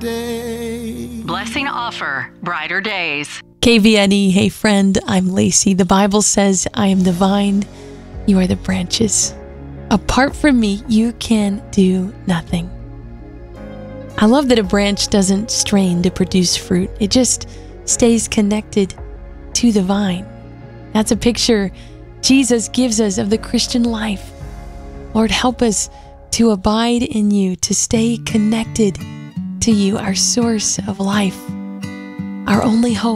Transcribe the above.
day. Blessing offer, brighter days. KVNE, hey friend, I'm Lacey. The Bible says, I am the vine, you are the branches. Apart from me, you can do nothing. I love that a branch doesn't strain to produce fruit. It just stays connected to the vine. That's a picture Jesus gives us of the Christian life. Lord, help us to abide in you, to stay connected to you, our source of life, our only hope.